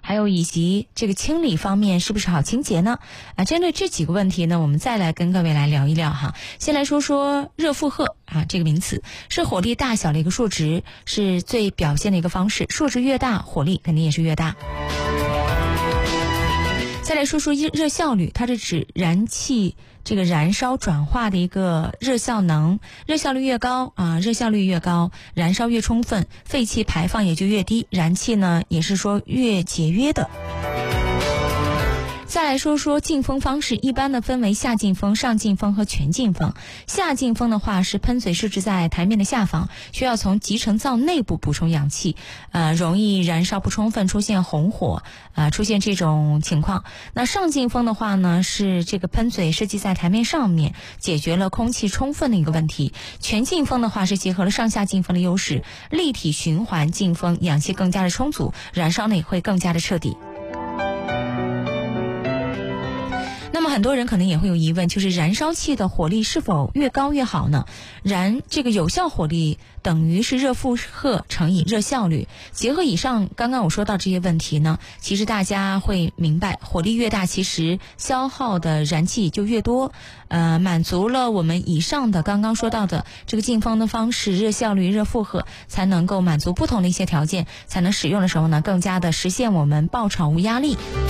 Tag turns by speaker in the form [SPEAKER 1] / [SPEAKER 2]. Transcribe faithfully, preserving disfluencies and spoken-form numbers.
[SPEAKER 1] 还有以及这个清理方面是不是好清洁呢？啊，针对这几个问题呢，我们再来跟各位来聊一聊哈。先来说说热负荷啊这个名词，是火力大小的一个数值，是最表现的一个方式，数值越大，火力肯定也是越大。再来说说热效率，它是指燃气这个燃烧转化的一个热效能，热效率越高啊，热效率越高，燃烧越充分，废气排放也就越低，燃气呢也是说越节约的。再来说说进风方式，一般的分为下进风、上进风和全进风。下进风的话是喷嘴设置在台面的下方，需要从集成灶内部补充氧气，呃，容易燃烧不充分，出现红火，呃，出现这种情况。那上进风的话呢，是这个喷嘴设计在台面上面，解决了空气充分的一个问题。全进风的话是结合了上下进风的优势，立体循环进风，氧气更加的充足，燃烧呢也会更加的彻底。那么很多人可能也会有疑问，就是燃烧器的火力是否越高越好呢？燃这个有效火力等于是热负荷乘以热效率。结合以上刚刚我说到这些问题呢，其实大家会明白，火力越大，其实消耗的燃气就越多。呃，满足了我们以上的刚刚说到的这个进风的方式，热效率、热负荷，才能够满足不同的一些条件，才能使用的时候呢，更加的实现我们爆炒无压力。